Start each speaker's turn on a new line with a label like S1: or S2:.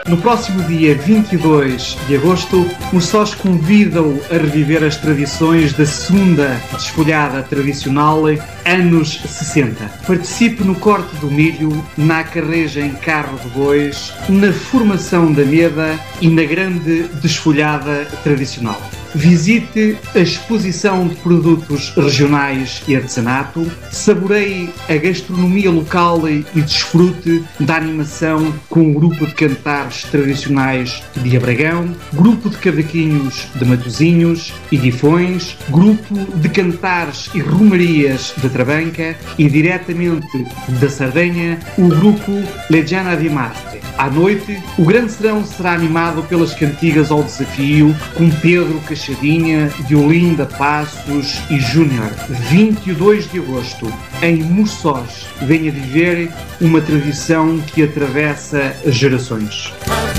S1: No próximo dia 22 de agosto, os sós convidam a reviver as tradições da segunda desfolhada tradicional anos 60. Participe no corte do milho, na acarreja em carro de bois, na formação da meda e na grande desfolhada tradicional. Visite a exposição de produtos regionais e artesanato, saboreie a gastronomia local e desfrute da animação com o grupo de cantares tradicionais de Abragão, grupo de cavaquinhos de Matosinhos e Guifões, grupo de cantares e romarias de Trabanca e, diretamente da Sardenha, o grupo Legiana di Marte. À noite, o grande serão será animado pelas cantigas ao desafio com Pedro Cachadinha, Diolinda Passos e Júnior. 22 de agosto, em Murçós, venha viver uma tradição que atravessa as gerações.